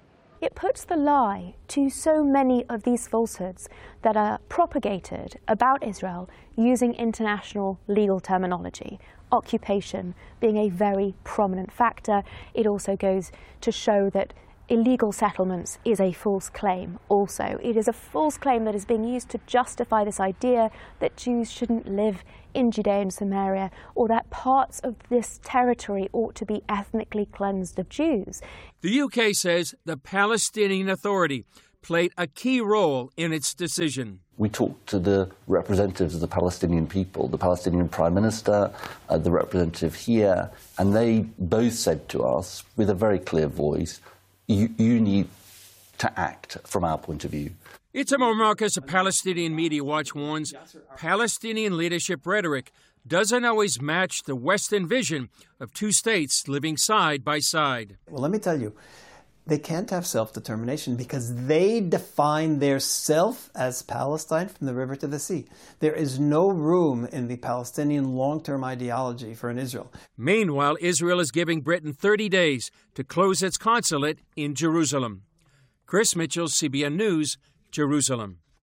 it puts the lie to so many of these falsehoods that are propagated about Israel using international legal terminology. Occupation being a very prominent factor. It also goes to show that illegal settlements is a false claim also. It is a false claim that is being used to justify this idea that Jews shouldn't live in Judea and Samaria, or that parts of this territory ought to be ethnically cleansed of Jews. The U K says the Palestinian Authority played a key role in its decision. We talked to the representatives of the Palestinian people, the Palestinian Prime Minister, uh, the representative here, and they both said to us with a very clear voice, you, you need to act from our point of view. Itamar Marcus of Palestinian Media Watch warns Palestinian leadership rhetoric doesn't always match the Western vision of two states living side by side. Well, let me tell you, they can't have self-determination because they define their self as Palestine from the river to the sea. There is no room in the Palestinian long-term ideology for an Israel. Meanwhile, Israel is giving Britain thirty days to close its consulate in Jerusalem. Chris Mitchell, C B N News, Jerusalem.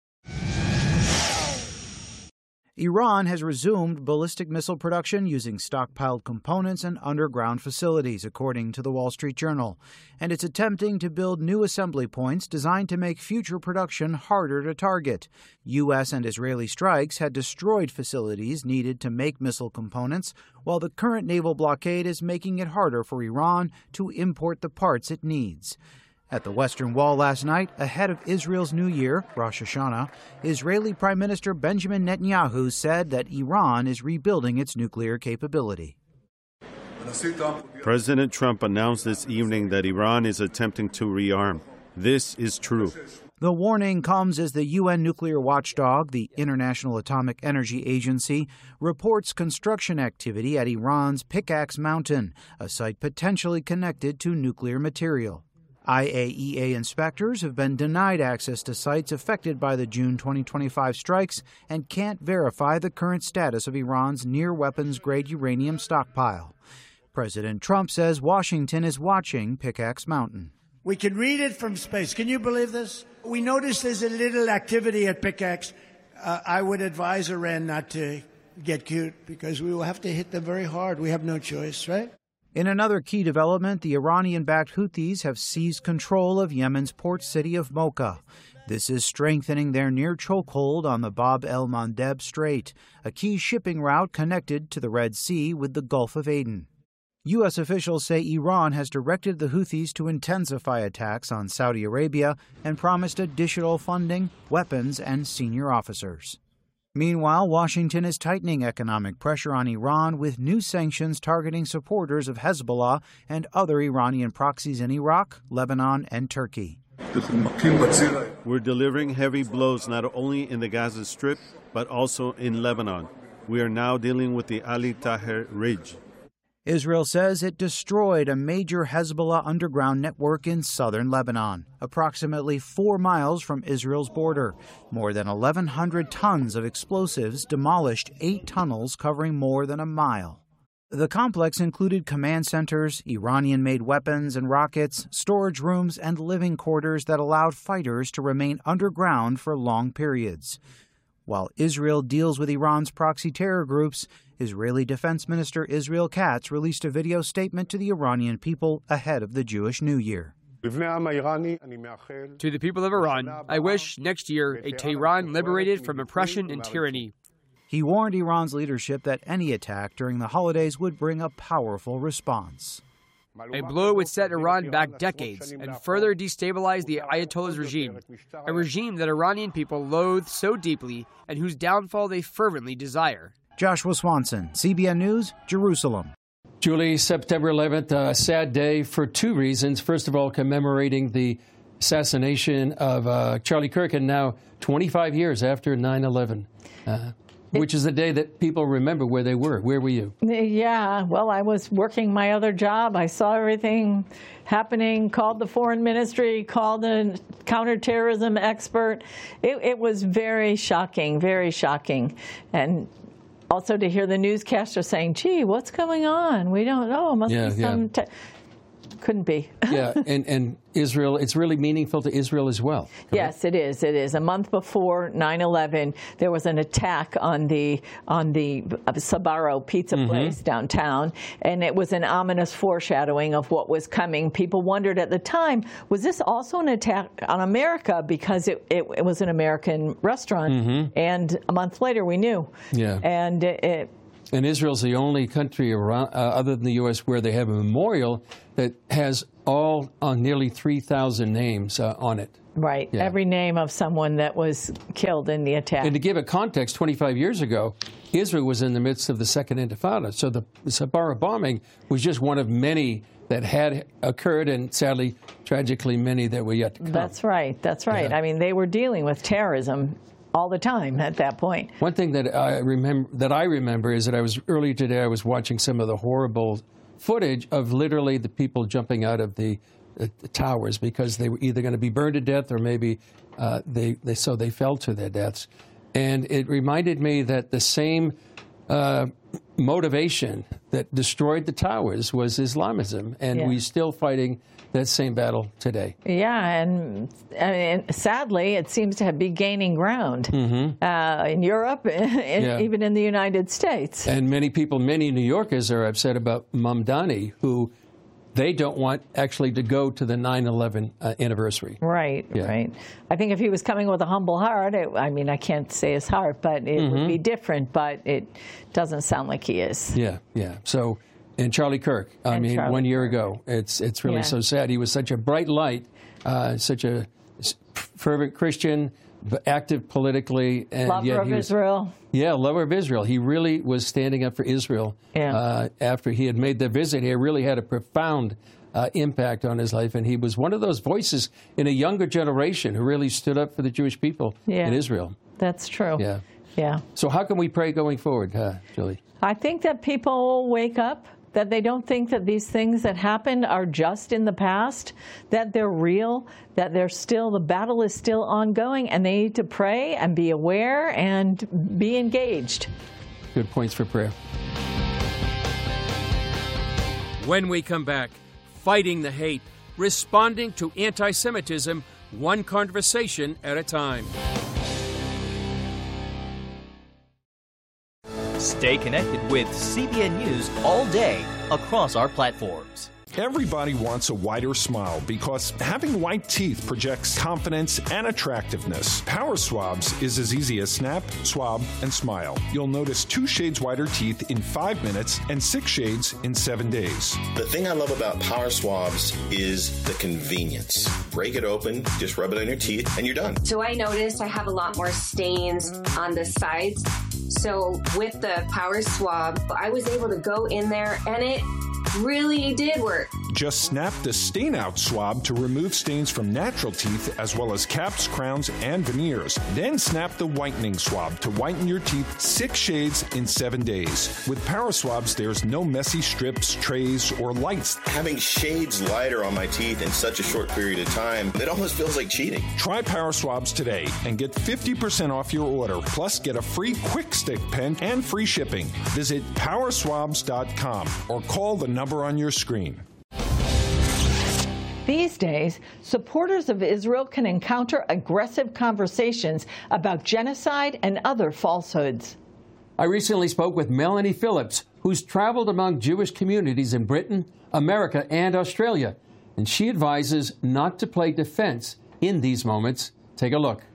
Iran has resumed ballistic missile production using stockpiled components and underground facilities, according to the Wall Street Journal. And it's attempting to build new assembly points designed to make future production harder to target. U S and Israeli strikes had destroyed facilities needed to make missile components, while the current naval blockade is making it harder for Iran to import the parts it needs. At the Western Wall last night, ahead of Israel's New Year, Rosh Hashanah, Israeli Prime Minister Benjamin Netanyahu said that Iran is rebuilding its nuclear capability. President Trump announced this evening that Iran is attempting to rearm. This is true. The warning comes as the U N nuclear watchdog, the International Atomic Energy Agency, reports construction activity at Iran's Pickaxe Mountain, a site potentially connected to nuclear material. I A E A inspectors have been denied access to sites affected by the June twenty twenty-five strikes and can't verify the current status of Iran's near-weapons-grade uranium stockpile. President Trump says Washington is watching Pickaxe Mountain. We can read it from space. Can you believe this? We noticed there's a little activity at Pickaxe. Uh, I would advise Iran not to get cute because we will have to hit them very hard. We have no choice, right? In another key development, the Iranian-backed Houthis have seized control of Yemen's port city of Mocha. This is strengthening their near chokehold on the Bab el-Mandeb Strait, a key shipping route connected to the Red Sea with the Gulf of Aden. U S officials say Iran has directed the Houthis to intensify attacks on Saudi Arabia and promised additional funding, weapons, and senior officers. Meanwhile, Washington is tightening economic pressure on Iran with new sanctions targeting supporters of Hezbollah and other Iranian proxies in Iraq, Lebanon, and Turkey. We're delivering heavy blows not only in the Gaza Strip, but also in Lebanon. We are now dealing with the Ali Taher Ridge. Israel says it destroyed a major Hezbollah underground network in southern Lebanon, approximately four miles from Israel's border. More than eleven hundred tons of explosives demolished eight tunnels covering more than a mile. The complex included command centers, Iranian-made weapons and rockets, storage rooms, and living quarters that allowed fighters to remain underground for long periods. While Israel deals with Iran's proxy terror groups, Israeli Defense Minister Israel Katz released a video statement to the Iranian people ahead of the Jewish New Year. To the people of Iran, I wish next year a Tehran liberated from oppression and tyranny. He warned Iran's leadership that any attack during the holidays would bring a powerful response. A blow would set Iran back decades and further destabilize the Ayatollah's regime, a regime that Iranian people loathe so deeply and whose downfall they fervently desire. Joshua Swanson, C B N News, Jerusalem. Julie, September eleventh, a sad day for two reasons. First of all, commemorating the assassination of uh, Charlie Kirk, and now twenty-five years after nine eleven, uh, which is the day that people remember where they were. Where were you? Yeah, well, I was working my other job. I saw everything happening, called the foreign ministry, called a counterterrorism expert. It, it was very shocking, very shocking. And also to hear the newscaster saying, gee, what's going on? We don't know. Must yeah, be some... Yeah. Te couldn't be. Yeah, and, and Israel, it's really meaningful to Israel as well. Correct? Yes, it is. It is. A month before nine eleven, there was an attack on the on the Sbarro pizza Mm-hmm. place downtown, and it was an ominous foreshadowing of what was coming. People wondered at the time, was this also an attack on America, because it, it, it was an American restaurant, Mm-hmm. and a month later we knew. Yeah. And it, it And Israel's the only country around, uh, other than the U S where they have a memorial that has all uh, nearly three thousand names uh, on it. Right. Yeah. Every name of someone that was killed in the attack. And to give it context, twenty-five years ago, Israel was in the midst of the Second Intifada. So the Sbarro bombing was just one of many that had occurred, and sadly, tragically, many that were yet to come. That's right. That's right. Yeah. I mean, they were dealing with terrorism all the time at that point. One thing that I remember that I remember is that I was earlier today. I was watching some of the horrible footage of literally the people jumping out of the, uh, the towers because they were either going to be burned to death or maybe uh, they, they so they fell to their deaths. And it reminded me that the same uh, motivation that destroyed the towers was Islamism, and Yeah. we're still fighting that same battle today. Yeah, and, and sadly, it seems to have be gaining ground Mm-hmm. uh, in Europe, and Yeah. even in the United States. And many people, many New Yorkers are upset about Mamdani, who they don't want actually to go to the nine eleven uh, anniversary. Right, Yeah. right. I think if he was coming with a humble heart, it, I mean, I can't say his heart, but it Mhm. would be different, but it doesn't sound like he is. Yeah, yeah. So, and Charlie Kirk, I And mean, Charlie one year ago, it's it's really Yeah. so sad. He was such a bright light, uh, such a s- fervent Christian, b- active politically, and Lover yet of he was, Israel. Yeah, lover of Israel. He really was standing up for Israel. Yeah. Uh, after he had made the visit, he really had a profound uh, impact on his life, and he was one of those voices in a younger generation who really stood up for the Jewish people Yeah. in Israel. That's true. Yeah. Yeah. So how can we pray going forward, uh, Julie? I think that people wake up, that they don't think that these things that happened are just in the past, that they're real, that they're still, the battle is still ongoing, and they need to pray and be aware and be engaged. Good points for prayer. When we come back, fighting the hate, responding to anti-Semitism, one conversation at a time. Stay connected with C B N News all day across our platforms. Everybody wants a whiter smile because having white teeth projects confidence and attractiveness. Power Swabs is as easy as snap, swab, and smile. You'll notice two shades whiter teeth in five minutes and six shades in seven days. The thing I love about Power Swabs is the convenience. Break it open, just rub it on your teeth, and you're done. So I noticed I have a lot more stains on the sides. So with the Power Swab, I was able to go in there and it really did work. Just snap the stain out swab to remove stains from natural teeth as well as caps, crowns, and veneers. Then snap the whitening swab to whiten your teeth six shades in seven days. With Power Swabs, there's no messy strips, trays, or lights. Having shades lighter on my teeth in such a short period of time, it almost feels like cheating. Try Power Swabs today and get fifty percent off your order. Plus, get a free quick stick pen and free shipping. Visit power swabs dot com or call the number on your screen. These days, supporters of Israel can encounter aggressive conversations about genocide and other falsehoods. I recently spoke with Melanie Phillips, who's traveled among Jewish communities in Britain, America, and Australia, and she advises not to play defense in these moments. Take a look.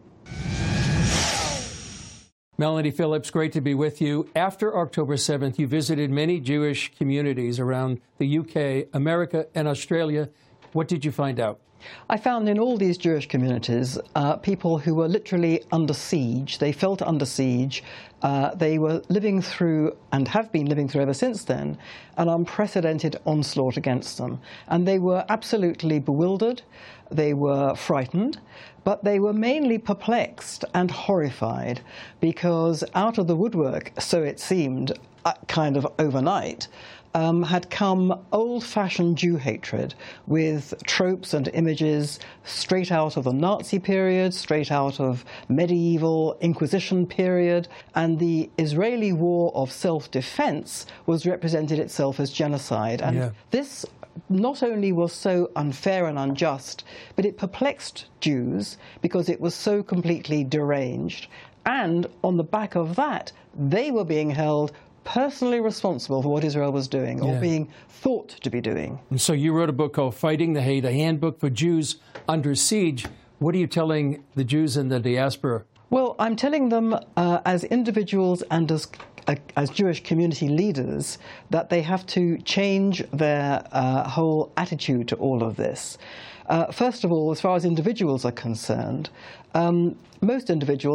Melanie Phillips, great to be with you. After October seventh, you visited many Jewish communities around the U K, America, and Australia. What did you find out? I found in all these Jewish communities uh, people who were literally under siege. They felt under siege. Uh, they were living through, and have been living through ever since then, an unprecedented onslaught against them. And they were absolutely bewildered. They were frightened. But they were mainly perplexed and horrified because out of the woodwork, so it seemed, uh, kind of overnight, Um, had come old-fashioned Jew hatred with tropes and images straight out of the Nazi period, straight out of medieval Inquisition period, and the Israeli war of self-defense was represented itself as genocide. And Yeah. this not only was so unfair and unjust, but it perplexed Jews because it was so completely deranged. And on the back of that, they were being held personally responsible for what Israel was doing, or Yeah. being thought to be doing. And so you wrote a book called Fighting the Hate, a handbook for Jews under siege. What are you telling the Jews in the diaspora? Well, I'm telling them uh, as individuals and as uh, as Jewish community leaders that they have to change their uh, whole attitude to all of this. Uh, first of all, as far as individuals are concerned, um, most individuals